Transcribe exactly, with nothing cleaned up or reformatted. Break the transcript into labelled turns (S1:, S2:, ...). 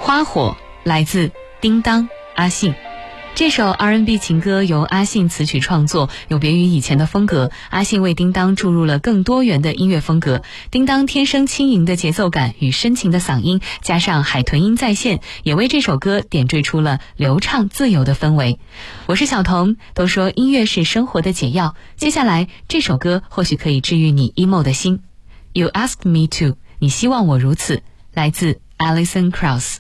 S1: 花火来自叮当阿信。这首 R and B 情歌由阿信词曲创作，有别于以前的风格，阿信为叮当注入了更多元的音乐风格。叮当天生轻盈的节奏感与深情的嗓音，加上海豚音再现，也为这首歌点缀出了流畅自由的氛围。我是小童，都说音乐是生活的解药，接下来这首歌或许可以治愈你 emo 的心。You asked me to， 你希望我如此，来自 Alison Krauss。